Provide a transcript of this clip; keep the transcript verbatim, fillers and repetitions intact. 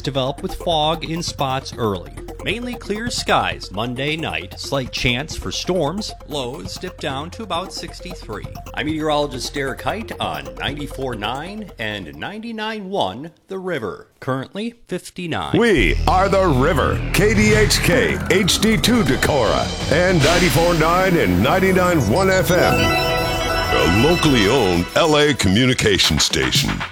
skies develop with fog in spots early. Mainly clear skies Monday night. Slight chance for storms. Lows dip down to about sixty-three. I'm meteorologist Derek Height on ninety-four point nine and ninety-nine point one The River. Currently fifty-nine. We are The River. K D H K, H D two Decorah, and ninety-four point nine and ninety-nine point one F M. A locally owned L A communication station.